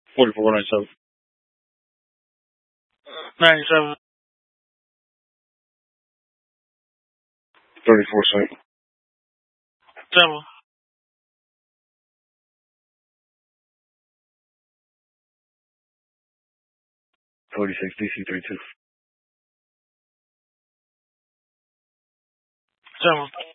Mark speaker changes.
Speaker 1: 4497. 97. 34 cent. 7. 46 DC 32. 7.